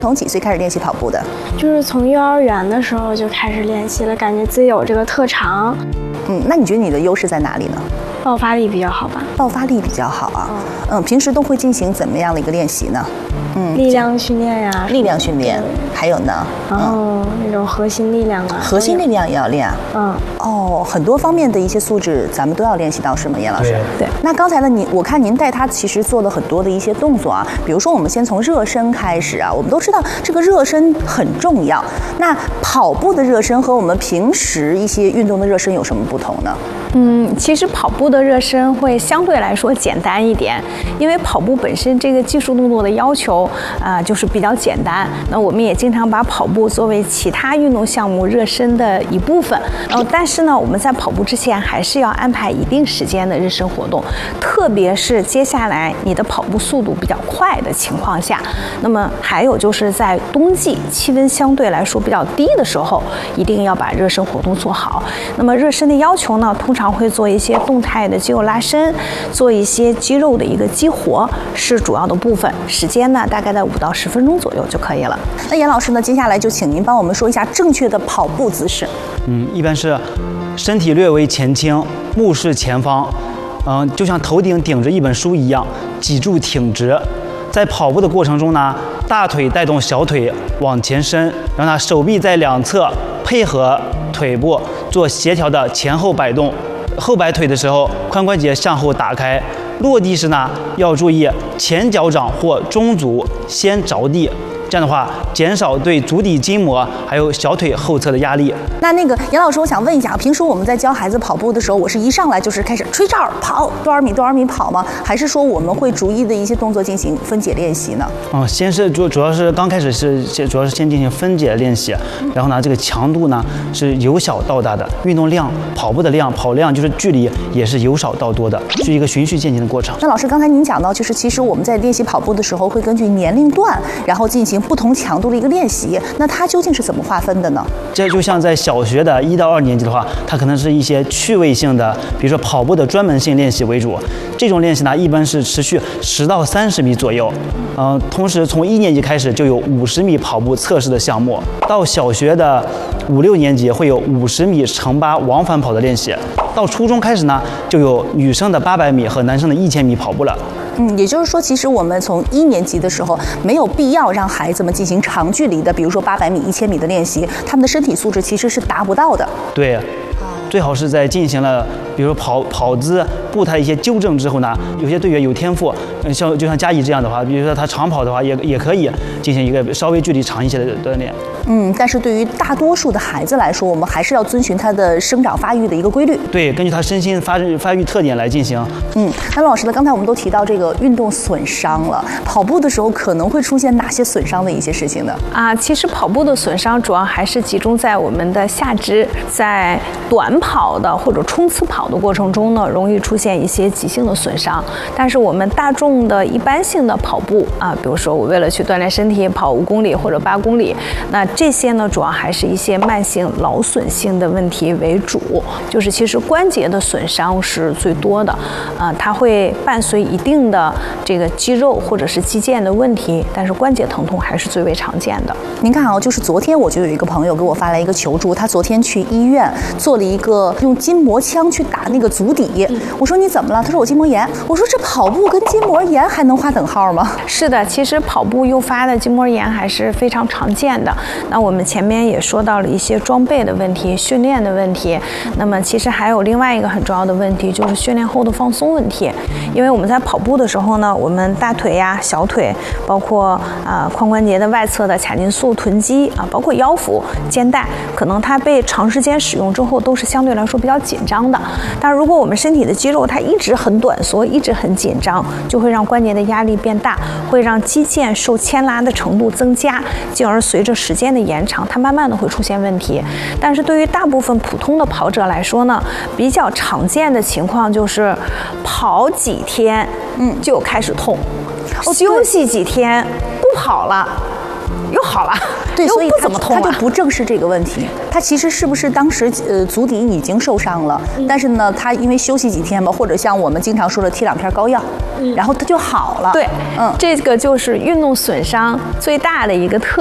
从几岁开始练习跑步的？ 就是从幼儿园的时候就开始练习了，感觉自己有这个特长。 那你觉得你的优势在哪里呢？ 爆发力比较好吧。 爆发力比较好啊。平时都会进行怎么样的一个练习呢？ 力量训练呀。 力量训练，还有呢？ 然后那种核心力量啊。 核心力量也要练啊。很多方面的一些素质咱们都要练习到，是吗，严老师？ 对。 那刚才呢，我看您带他其实做了很多的一些动作啊，比如说我们先从热身开始啊。我们都知道这个热身很重要。那跑步的热身和我们平时一些运动的热身有什么不同呢？ 其实跑步的热身会相对来说简单一点，因为跑步本身这个技术动作的要求就是比较简单。那我们也经常把跑步作为其他运动项目热身的一部分。但是呢，我们在跑步之前还是要安排一定时间的热身活动，特别是接下来你的跑步速度比较快的情况下。那么还有就是在冬季气温相对来说比较低的时候，一定要把热身活动做好。那么热身的要求呢，通常会做一些动态的肌肉拉伸，做一些肌肉的一个激活是主要的部分。时间呢，大概在5到10分钟左右就可以了。 那严老师呢，接下来就请您帮我们说一下正确的跑步姿势。 一般是身体略微前倾，目视前方，就像头顶顶着一本书一样，脊柱挺直。在跑步的过程中呢，大腿带动小腿往前伸，让它手臂在两侧配合腿部做协调的前后摆动。后摆腿的时候，髋关节向后打开。落地时呢，要注意前脚掌或中足先着地。这样的话，减少对足底筋膜还有小腿后侧的压力。 那个严老师，我想问一下，平时我们在教孩子跑步的时候，我是一上来就是开始吹哨跑多少米多少米跑吗？还是说我们会逐一的一些动作进行分解练习呢？ 先是主要是刚开始主要是先进行分解练习，然后呢，这个强度呢是由小到大的，运动量、跑步的量、跑量就是距离也是由少到多的，是一个循序渐进的过程。 那老师刚才您讲到，就是其实我们在练习跑步的时候会根据年龄段，然后进行不同强度的一个练习，那它究竟是怎么划分的呢？ 这就像在小学的1到2年级的话，它可能是一些趣味性的，比如说跑步的专门性练习为主。这种练习呢，一般是持续10到30米左右。同时从1年级开始就有50米跑步测试的项目，到小学的5、6年级会有50米乘8往返跑的练习。到初中开始呢，就有女生的800米和男生的1000米跑步了。 也就是说，其实我们从1年级的时候没有必要让孩子们进行长距离的，比如说800米、1000米的练习，他们的身体素质其实是达不到的。 对，最好是在进行了，比如说跑姿、步态一些纠正之后呢，有些队员有天赋，就像佳怡这样的话，比如说他长跑的话，也可以进行一个稍微距离长一些的锻炼。 但是对于大多数的孩子来说，我们还是要遵循他的生长发育的一个规律。 对，根据他身心发育特点来进行。 那老师呢？刚才我们都提到这个运动损伤了，跑步的时候可能会出现哪些损伤的一些事情呢？ 其实跑步的损伤主要还是集中在我们的下肢，在短跑的或者冲刺跑的过程中呢，容易出现一些急性的损伤。但是我们大众的一般性的跑步比如说我为了去锻炼身体跑5公里或者8公里，那这些呢主要还是一些慢性劳损性的问题为主，就是其实关节的损伤是最多的，它会伴随一定的这个肌肉或者是肌腱的问题，但是关节疼痛还是最为常见的。 您看就是昨天我就有一个朋友给我发来一个求助，他昨天去医院做了一个用筋膜枪去打那个足底。我说你怎么了？他说我筋膜炎。我说这跑步跟筋膜炎还能划等号吗？ 是的，其实跑步诱发的筋膜炎还是非常常见的。那我们前面也说到了一些装备的问题、训练的问题。那么其实还有另外一个很重要的问题，就是训练后的放松问题。因为我们在跑步的时候呢，我们大腿呀、小腿，包括髋关节的外侧的髂胫束、臀肌包括腰腹、肩带，可能它被长时间使用之后都是相对来说比较紧张的。但如果我们身体的肌肉它一直很短缩，一直很紧张，就会让关节的压力变大，会让肌腱受牵拉的程度增加，进而随着时间的延长，它慢慢的会出现问题。但是对于大部分普通的跑者来说呢，比较常见的情况就是跑几天就开始痛，休息几天不跑了又好了， 对，所以又不怎么痛了。 他就不正视这个问题。他其实是不是当时足底已经受伤了，但是呢，他因为休息几天吧，或者像我们经常说的贴2片膏药，然后他就好了。 对，这个就是运动损伤最大的一个特